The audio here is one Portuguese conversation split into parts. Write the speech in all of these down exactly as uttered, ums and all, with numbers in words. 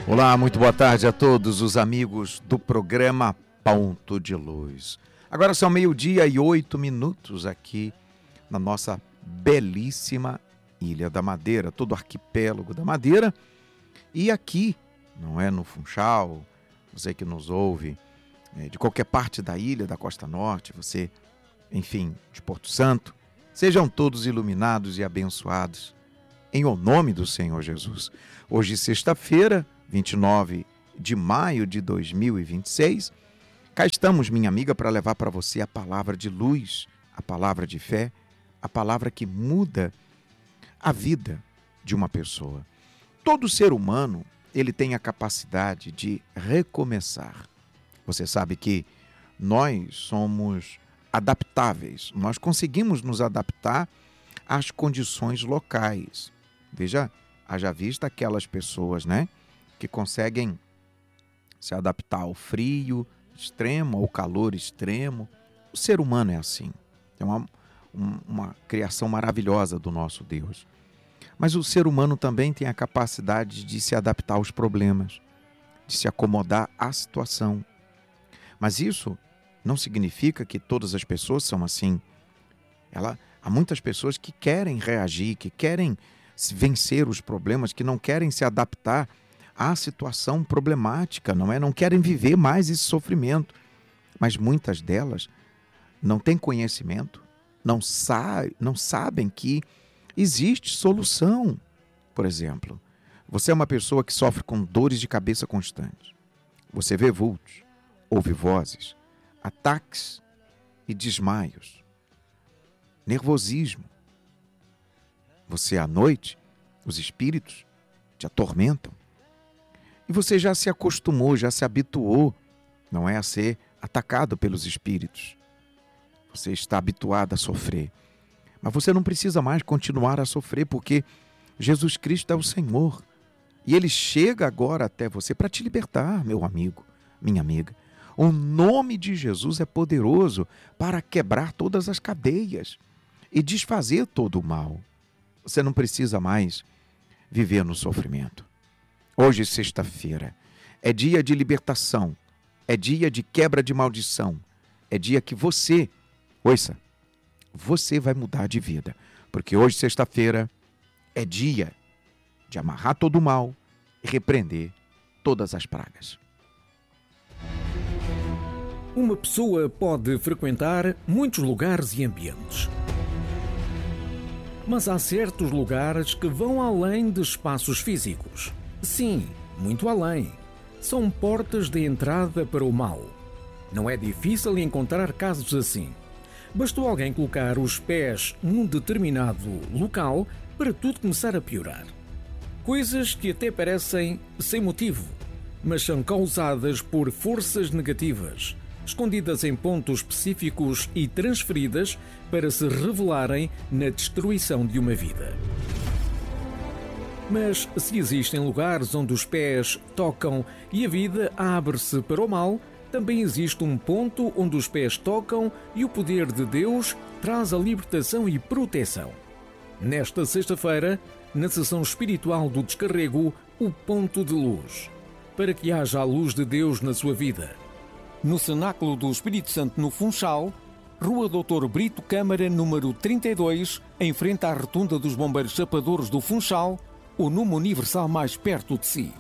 Olá, muito boa tarde a todos os amigos do programa Ponto de Luz. Agora são meio-dia e oito minutos aqui na nossa belíssima Ilha da Madeira, todo o arquipélago da Madeira. E aqui, não é no Funchal, você que nos ouve é, de qualquer parte da ilha, da Costa Norte, você, enfim, de Porto Santo, sejam todos iluminados e abençoados em o nome do Senhor Jesus. Hoje, sexta-feira, vinte e nove de maio de dois mil e vinte e seis, cá estamos, minha amiga, para levar para você a palavra de luz, a palavra de fé, a palavra que muda a vida de uma pessoa. Todo ser humano, ele tem a capacidade de recomeçar. Você sabe que nós somos adaptáveis, nós conseguimos nos adaptar às condições locais. Veja, haja vista aquelas pessoas, né, que conseguem se adaptar ao frio extremo, ao calor extremo. O ser humano é assim. É uma, uma criação maravilhosa do nosso Deus. Mas o ser humano também tem a capacidade de se adaptar aos problemas, de se acomodar à situação. Mas isso não significa que todas as pessoas são assim. Ela, há muitas pessoas que querem reagir, que querem vencer os problemas, que não querem se adaptar à situação problemática, não é? Não querem viver mais esse sofrimento. Mas muitas delas não têm conhecimento, não, sa- não sabem que existe solução. Por exemplo, você é uma pessoa que sofre com dores de cabeça constantes. Você vê vultos, ouve vozes, ataques e desmaios, nervosismo. Você, à noite, os espíritos te atormentam. E você já se acostumou, já se habituou, não é, a ser atacado pelos espíritos. Você está habituado a sofrer. Mas você não precisa mais continuar a sofrer, porque Jesus Cristo é o Senhor. E Ele chega agora até você para te libertar, meu amigo, minha amiga. O nome de Jesus é poderoso para quebrar todas as cadeias e desfazer todo o mal. Você não precisa mais viver no sofrimento. Hoje, sexta-feira, é dia de libertação, é dia de quebra de maldição, é dia que você, ouça, você vai mudar de vida, porque hoje, sexta-feira, é dia de amarrar todo o mal e repreender todas as pragas. Uma pessoa pode frequentar muitos lugares e ambientes. Mas há certos lugares que vão além de espaços físicos. Sim, muito além. São portas de entrada para o mal. Não é difícil encontrar casos assim. Bastou alguém colocar os pés num determinado local para tudo começar a piorar. Coisas que até parecem sem motivo, mas são causadas por forças negativas, escondidas em pontos específicos e transferidas para se revelarem na destruição de uma vida. Mas se existem lugares onde os pés tocam e a vida abre-se para o mal, também existe um ponto onde os pés tocam e o poder de Deus traz a libertação e proteção. Nesta sexta-feira, na sessão espiritual do Descarrego, o Ponto de Luz, para que haja a luz de Deus na sua vida. No Cenáculo do Espírito Santo, no Funchal, Rua doutor Brito Câmara, número trinta e dois, em frente à Rotunda dos Bombeiros Chapadores do Funchal, o número universal mais perto de si.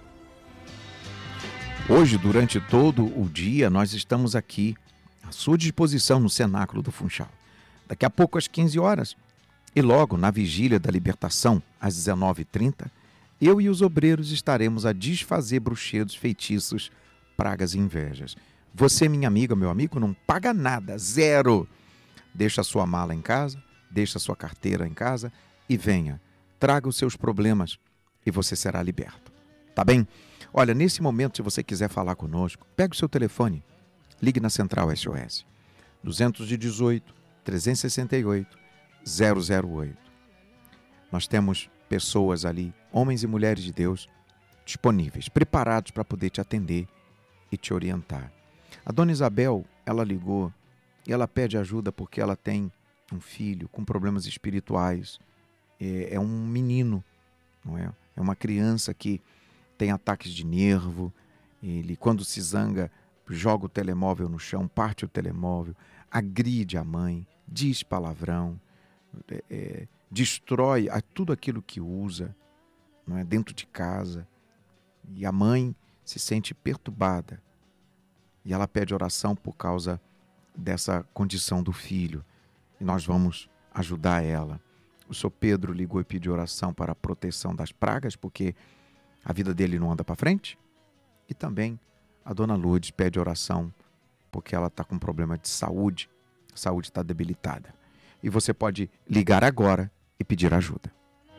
Hoje, durante todo o dia, nós estamos aqui à sua disposição no Cenáculo do Funchal. Daqui a pouco, às quinze horas, e logo na vigília da libertação, às dezenove e trinta, eu e os obreiros estaremos a desfazer bruxedos, feitiços, pragas e invejas. Você, minha amiga, meu amigo, não paga nada, zero. Deixa a sua mala em casa, deixa a sua carteira em casa e venha. Traga os seus problemas e você será liberto. Tá bem? Olha, nesse momento, se você quiser falar conosco, pegue o seu telefone, ligue na Central S O S. dois um oito, três seis oito, zero zero oito. Nós temos pessoas ali, homens e mulheres de Deus, disponíveis, preparados para poder te atender e te orientar. A dona Isabel, ela ligou e ela pede ajuda porque ela tem um filho com problemas espirituais. É, é um menino, não é? É uma criança que tem ataques de nervo, ele, quando se zanga, joga o telemóvel no chão, parte o telemóvel, agride a mãe, diz palavrão, é, é, destrói a, tudo aquilo que usa, não é, dentro de casa. E a mãe se sente perturbada. E ela pede oração por causa dessa condição do filho. E nós vamos ajudar ela. O senhor Pedro ligou e pediu oração para a proteção das pragas, porque a vida dele não anda para frente. E também a dona Lourdes pede oração, porque ela está com problema de saúde. A saúde está debilitada. E você pode ligar agora e pedir ajuda.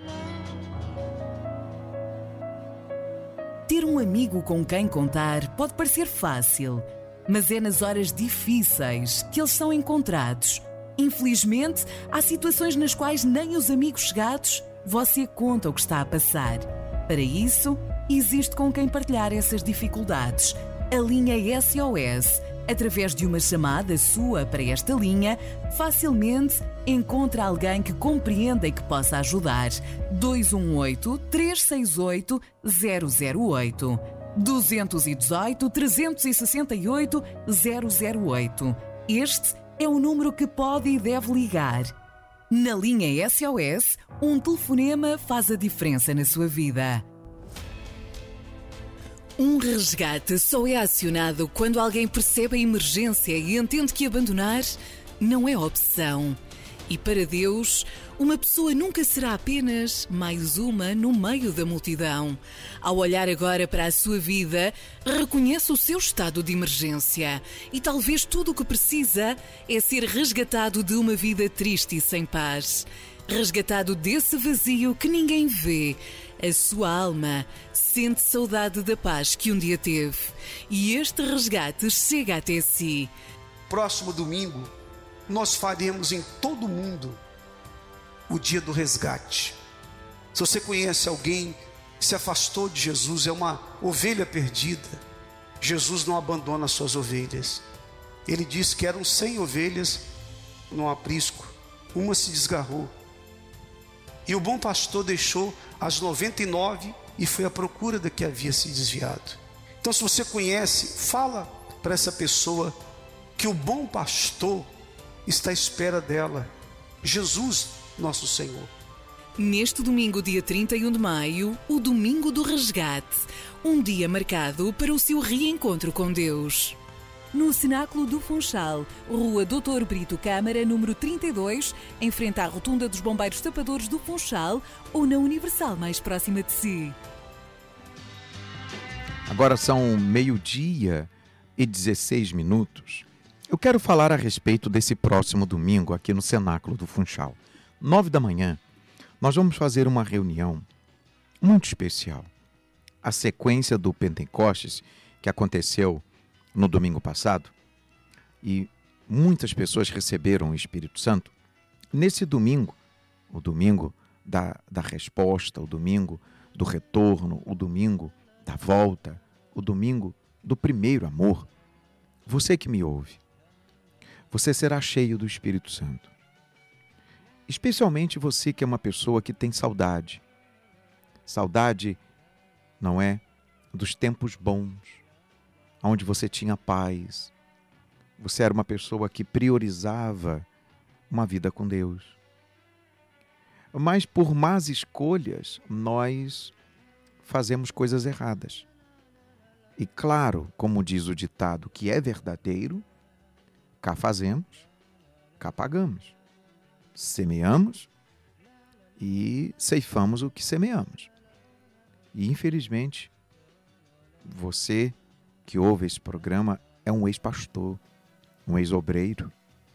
Ter um amigo com quem contar pode parecer fácil, mas é nas horas difíceis que eles são encontrados. Infelizmente, há situações nas quais nem os amigos chegados você conta o que está a passar. Para isso, existe com quem partilhar essas dificuldades. A linha S O S, através de uma chamada sua para esta linha, facilmente encontra alguém que compreenda e que possa ajudar. dois um oito, três seis oito, zero zero oito. dois um oito, três seis oito, zero zero oito. Este é o número que pode e deve ligar. Na linha S O S, um telefonema faz a diferença na sua vida. Um resgate só é acionado quando alguém percebe a emergência e entende que abandonar não é opção. E para Deus, uma pessoa nunca será apenas mais uma no meio da multidão. Ao olhar agora para a sua vida, reconhece o seu estado de emergência. E talvez tudo o que precisa é ser resgatado de uma vida triste e sem paz. Resgatado desse vazio que ninguém vê. A sua alma sente saudade da paz que um dia teve. E este resgate chega até si. Próximo domingo, nós faremos em todo o mundo o dia do resgate. Se você conhece alguém que se afastou de Jesus, é uma ovelha perdida, Jesus não abandona as suas ovelhas. Ele disse que eram cem ovelhas no aprisco, uma se desgarrou. E o bom pastor deixou as noventa e nove e foi à procura da que havia se desviado. Então, se você conhece, fala para essa pessoa que o bom pastor está à espera dela, Jesus, nosso Senhor. Neste domingo, dia trinta e um de maio, o Domingo do Resgate, um dia marcado para o seu reencontro com Deus. No Cenáculo do Funchal, Rua doutor Brito Câmara, número trinta e dois, em frente à Rotunda dos Bombeiros Tapadores do Funchal, ou na Universal mais próxima de si. Agora são meio-dia e dezesseis minutos. Eu quero falar a respeito desse próximo domingo aqui no Cenáculo do Funchal. Nove da manhã, nós vamos fazer uma reunião muito especial. A sequência do Pentecostes, que aconteceu no domingo passado, e muitas pessoas receberam o Espírito Santo. Nesse domingo, o domingo da, da resposta, o domingo do retorno, o domingo da volta, o domingo do primeiro amor, você que me ouve, você será cheio do Espírito Santo. Especialmente você que é uma pessoa que tem saudade. Saudade, não é, dos tempos bons, onde você tinha paz. Você era uma pessoa que priorizava uma vida com Deus. Mas por más escolhas, nós fazemos coisas erradas. E claro, como diz o ditado, que é verdadeiro, cá fazemos, cá pagamos. Semeamos e ceifamos o que semeamos. E infelizmente, você que ouve esse programa é um ex-pastor, um ex-obreiro.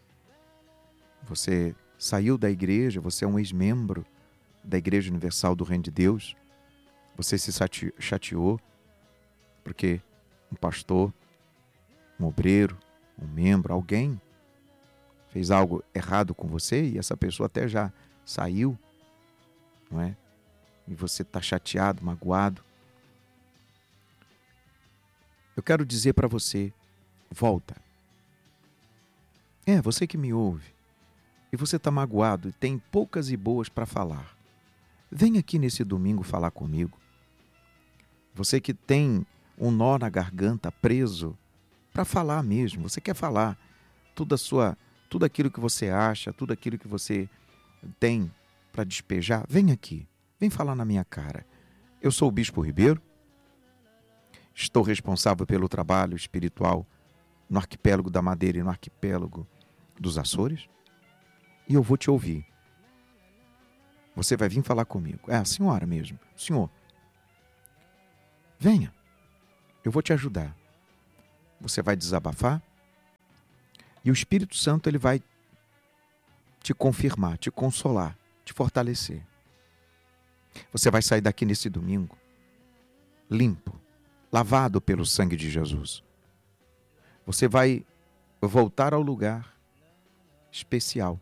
Você saiu da igreja, você é um ex-membro da Igreja Universal do Reino de Deus. Você se chateou porque um pastor, um obreiro, um membro, alguém fez algo errado com você e essa pessoa até já saiu, não é? E você está chateado, magoado. Eu quero dizer para você, volta. É, você que me ouve, e você está magoado e tem poucas e boas para falar. Vem aqui nesse domingo falar comigo. Você que tem um nó na garganta preso para falar mesmo, você quer falar tudo, a sua, tudo aquilo que você acha, tudo aquilo que você tem para despejar, vem aqui, vem falar na minha cara. Eu sou o Bispo Ribeiro, estou responsável pelo trabalho espiritual no arquipélago da Madeira e no arquipélago dos Açores, e eu vou te ouvir. Você vai vir falar comigo. É a senhora mesmo. Senhor, venha, eu vou te ajudar. Você vai desabafar e o Espírito Santo ele vai te confirmar, te consolar, te fortalecer. Você vai sair daqui nesse domingo limpo, lavado pelo sangue de Jesus. Você vai voltar ao lugar especial,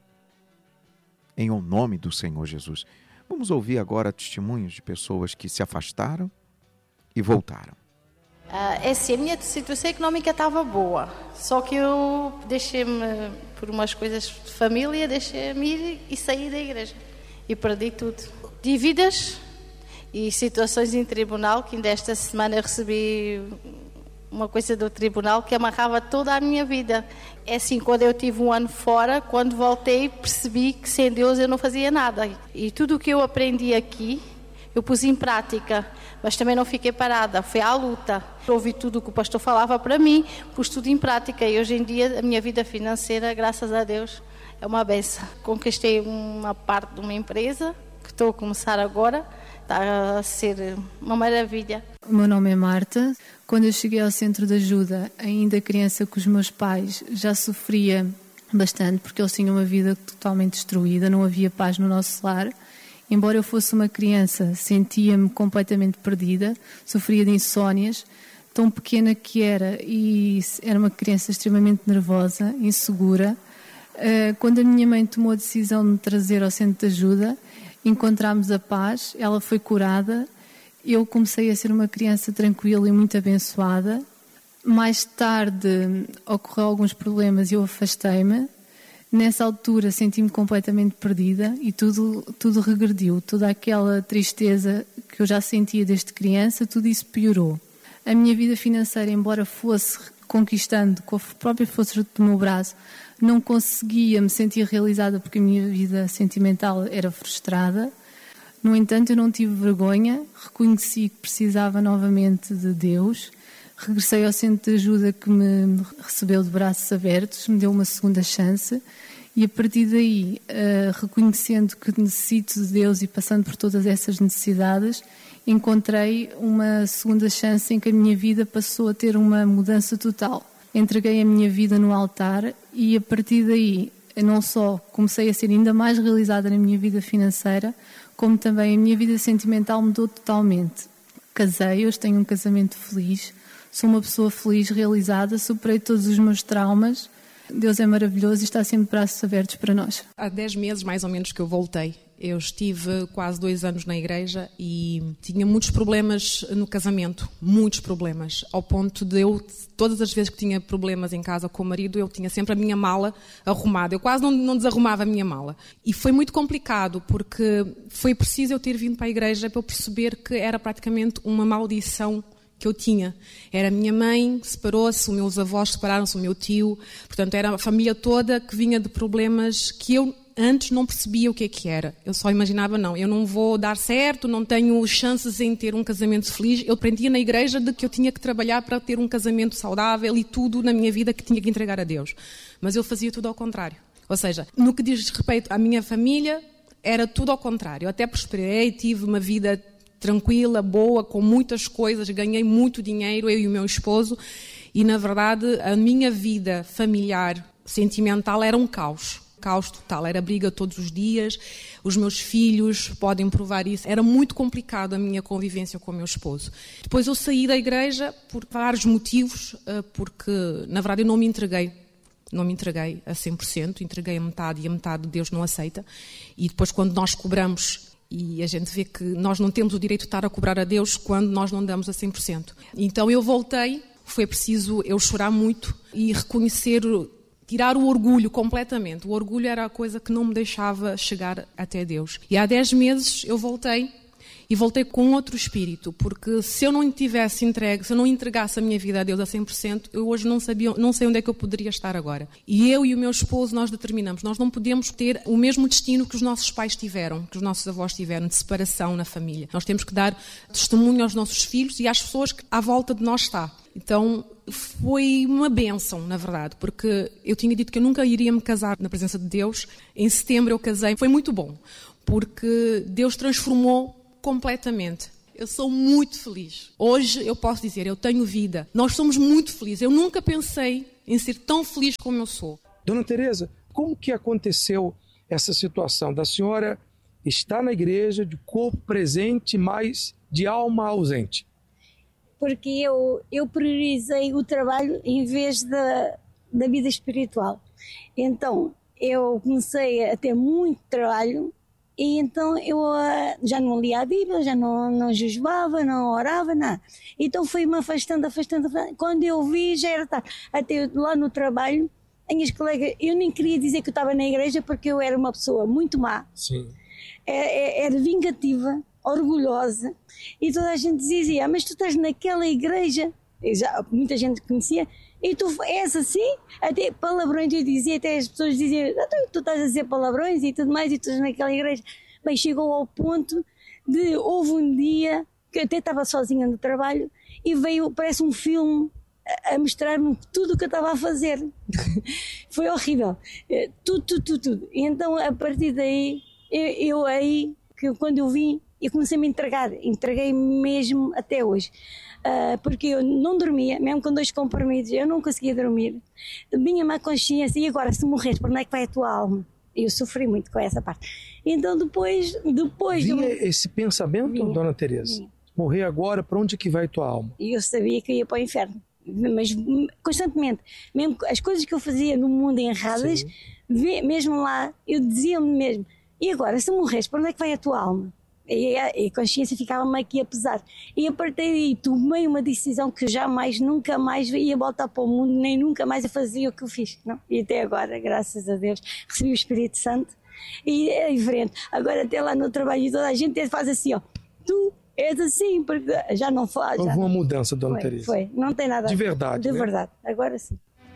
em nome do Senhor Jesus. Vamos ouvir agora testemunhos de pessoas que se afastaram e voltaram. Uh, é assim, a minha situação económica estava boa, só que eu deixei-me, por umas coisas de família, deixei-me ir e saí da igreja e perdi tudo. Dívidas e situações em tribunal, que ainda esta semana eu recebi uma coisa do tribunal que amarrava toda a minha vida. É assim, quando eu tive um ano fora, quando voltei, percebi que sem Deus eu não fazia nada. E tudo o que eu aprendi aqui, eu pus em prática, mas também não fiquei parada, foi à luta. Ouvi tudo o que o pastor falava para mim, pus tudo em prática e hoje em dia a minha vida financeira, graças a Deus, é uma benção. Conquistei uma parte de uma empresa, que estou a começar agora, está a ser uma maravilha. O meu nome é Marta. Quando eu cheguei ao centro de ajuda, ainda criança com os meus pais, já sofria bastante, porque eles tinham uma vida totalmente destruída, não havia paz no nosso lar. Embora eu fosse uma criança, sentia-me completamente perdida, sofria de insónias, tão pequena que era, e era uma criança extremamente nervosa, insegura. Quando a minha mãe tomou a decisão de me trazer ao centro de ajuda, encontramos a paz, ela foi curada, eu comecei a ser uma criança tranquila e muito abençoada. Mais tarde ocorreu alguns problemas e eu afastei-me. Nessa altura senti-me completamente perdida e tudo, tudo regrediu. Toda aquela tristeza que eu já sentia desde criança, tudo isso piorou. A minha vida financeira, embora fosse conquistando com a própria força do meu braço, não conseguia me sentir realizada porque a minha vida sentimental era frustrada. No entanto, eu não tive vergonha, reconheci que precisava novamente de Deus. Regressei ao centro de ajuda que me recebeu de braços abertos, me deu uma segunda chance e a partir daí, uh, reconhecendo que necessito de Deus e passando por todas essas necessidades, encontrei uma segunda chance em que a minha vida passou a ter uma mudança total. Entreguei a minha vida no altar e a partir daí, não só comecei a ser ainda mais realizada na minha vida financeira, como também a minha vida sentimental mudou totalmente. Casei, hoje tenho um casamento feliz. Sou uma pessoa feliz, realizada, superei todos os meus traumas. Deus é maravilhoso e está sempre de braços abertos para nós. Há dez meses, mais ou menos, que eu voltei. Eu estive quase dois anos na igreja e tinha muitos problemas no casamento, muitos problemas, ao ponto de eu, todas as vezes que tinha problemas em casa com o marido, eu tinha sempre a minha mala arrumada. Eu quase não, não desarrumava a minha mala. E foi muito complicado, porque foi preciso eu ter vindo para a igreja para eu perceber que era praticamente uma maldição que eu tinha. Era a minha mãe, separou-se, os meus avós separaram-se, o meu tio, portanto era a família toda que vinha de problemas que eu antes não percebia o que é que era. Eu só imaginava, não, eu não vou dar certo, não tenho chances em ter um casamento feliz. Eu aprendia na igreja de que eu tinha que trabalhar para ter um casamento saudável e tudo na minha vida que tinha que entregar a Deus. Mas eu fazia tudo ao contrário. Ou seja, no que diz respeito à minha família, era tudo ao contrário. Eu até prosperei, tive uma vida tranquila, boa, com muitas coisas, ganhei muito dinheiro, eu e o meu esposo, e na verdade a minha vida familiar, sentimental, era um caos. Caos total, era briga todos os dias, os meus filhos podem provar isso, era muito complicado a minha convivência com o meu esposo. Depois eu saí da igreja por vários motivos, porque na verdade eu não me entreguei, não me entreguei a cem por cento, entreguei a metade e a metade Deus não aceita, e depois quando nós cobramos, e a gente vê que nós não temos o direito de estar a cobrar a Deus quando nós não damos a cem por cento. Então eu voltei, foi preciso eu chorar muito e reconhecer, tirar o orgulho completamente. O orgulho era a coisa que não me deixava chegar até Deus. E há dez meses eu voltei e voltei com outro espírito, porque se eu não tivesse entregue, se eu não entregasse a minha vida a Deus a cem por cento, eu hoje não sabia, não sei onde é que eu poderia estar agora. E eu e o meu esposo, nós determinamos, nós não podemos ter o mesmo destino que os nossos pais tiveram, que os nossos avós tiveram, de separação na família. Nós temos que dar testemunho aos nossos filhos e às pessoas que à volta de nós está. Então, foi uma bênção, na verdade, porque eu tinha dito que eu nunca iria me casar na presença de Deus. Em setembro eu casei, foi muito bom, porque Deus transformou completamente. Eu sou muito feliz. Hoje eu posso dizer, eu tenho vida. Nós somos muito felizes. Eu nunca pensei em ser tão feliz como eu sou. Dona Teresa, como que aconteceu essa situação da senhora estar na igreja de corpo presente, mas de alma ausente? Porque eu, eu priorizei o trabalho em vez da, da vida espiritual. Então, eu comecei a ter muito trabalho e então eu uh, já não lia a Bíblia, já não, não jejuava, não orava, nada. Então fui-me afastando, afastando, afastando. Quando eu vi, já era tarde. Até lá no trabalho, as minhas colegas, eu nem queria dizer que eu estava na igreja porque eu era uma pessoa muito má. Sim. Era, era vingativa, orgulhosa, e toda a gente dizia, ah, mas tu estás naquela igreja, e já, muita gente conhecia, e tu és assim, até palavrões eu dizia, até as pessoas diziam, ah, tu, tu estás a dizer palavrões e tudo mais, e tu estás naquela igreja. Bem, chegou ao ponto de, houve um dia, que eu até estava sozinha no trabalho, e veio, parece um filme, a, a mostrar-me tudo o que eu estava a fazer. Foi horrível, tudo, tudo, tudo, tudo. E então, a partir daí, eu, eu aí, que quando eu vim, eu comecei a me entregar, entreguei mesmo até hoje, uh, porque eu não dormia, mesmo com dois comprimidos, eu não conseguia dormir, minha má consciência, e agora se morres, para onde é que vai a tua alma? Eu sofri muito com essa parte. Então depois... depois Vinha eu... esse pensamento, Vinha. Dona Teresa? Vinha. Morrer agora, para onde é que vai a tua alma? E eu sabia que eu ia para o inferno, mas constantemente, mesmo as coisas que eu fazia no mundo erradas, mesmo lá, eu dizia-me mesmo, e agora se morres, para onde é que vai a tua alma? E a, a consciência ficava-me aqui a pesar. E a partir daí tomei uma decisão que jamais, nunca mais ia voltar para o mundo, nem nunca mais eu fazia o que eu fiz. Não? E até agora, graças a Deus, recebi o Espírito Santo e é diferente. Agora até lá no trabalho toda a gente faz assim, ó, tu és assim, porque já não faz. Houve uma mudança, Dona foi, Teresa. Foi, não tem nada. De verdade, De né? verdade, agora sim.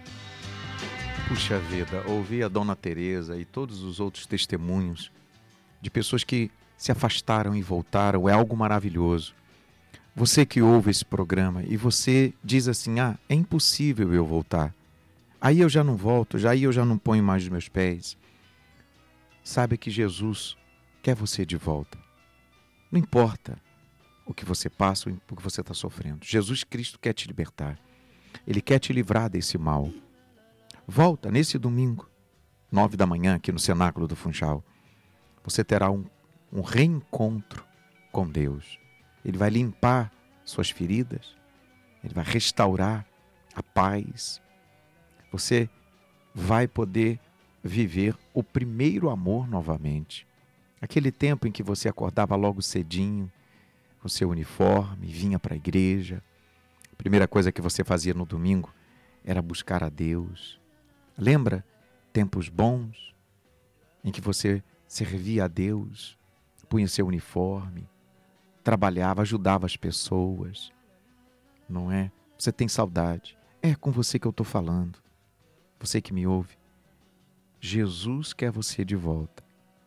Puxa vida, ouvir a Dona Teresa e todos os outros testemunhos de pessoas que se afastaram e voltaram, é algo maravilhoso. Você que ouve esse programa e você diz assim, ah, é impossível eu voltar. Aí eu já não volto, já aí eu já não ponho mais os meus pés. Saiba que Jesus quer você de volta. Não importa o que você passa, o que você está sofrendo. Jesus Cristo quer te libertar. Ele quer te livrar desse mal. Volta nesse domingo, nove da manhã, aqui no Cenáculo do Funchal. Você terá um um reencontro com Deus. Ele vai limpar suas feridas, Ele vai restaurar a paz. Você vai poder viver o primeiro amor novamente. Aquele tempo em que você acordava logo cedinho, com seu uniforme, vinha para a igreja. A primeira coisa que você fazia no domingo era buscar a Deus. Lembra tempos bons em que você servia a Deus, punha seu uniforme, trabalhava, ajudava as pessoas, não é? Você tem saudade. É com você que eu estou falando. Você que me ouve. Jesus quer você de volta.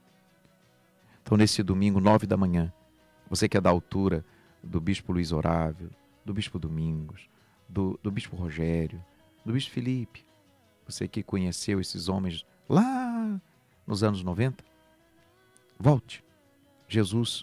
Então, nesse domingo, nove da manhã, você que é da altura do Bispo Luiz Orávio, do Bispo Domingos, do, do Bispo Rogério, do Bispo Felipe, você que conheceu esses homens lá nos anos noventa, volte. Jesus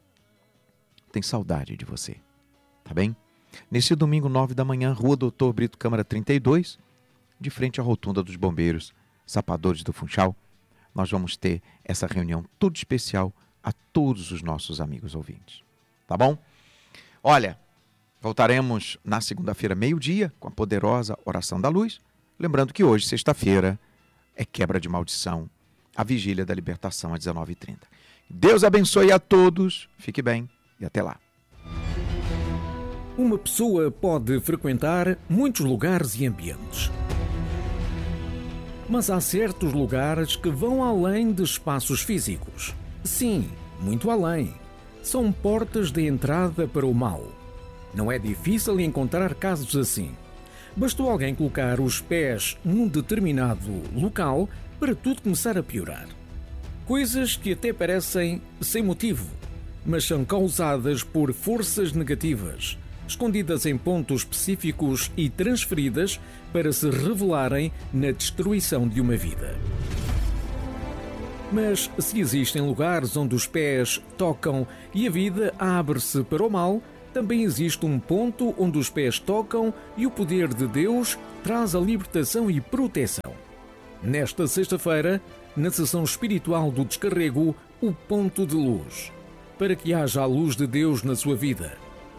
tem saudade de você, tá bem? Nesse domingo, nove da manhã, Rua Doutor Brito Câmara trinta e dois, de frente à rotunda dos bombeiros, Sapadores do Funchal, nós vamos ter essa reunião toda especial a todos os nossos amigos ouvintes, tá bom? Olha, voltaremos na segunda-feira, meio-dia, com a poderosa Oração da Luz, lembrando que hoje, sexta-feira, é quebra de maldição, a vigília da libertação às dezenove e trinta. Deus abençoe a todos, fique bem e até lá. Uma pessoa pode frequentar muitos lugares e ambientes. Mas há certos lugares que vão além de espaços físicos. Sim, muito além. são portas de entrada para o mal. Não é difícil encontrar casos assim. Bastou alguém colocar os pés num determinado local para tudo começar a piorar. Coisas que até parecem sem motivo, mas são causadas por forças negativas, escondidas em pontos específicos e transferidas para se revelarem na destruição de uma vida. Mas se existem lugares onde os pés tocam e a vida abre-se para o mal, também existe um ponto onde os pés tocam e o poder de Deus traz a libertação e proteção. Nesta sexta-feira, na sessão espiritual do Descarrego, o ponto de luz, para que haja a luz de Deus na sua vida.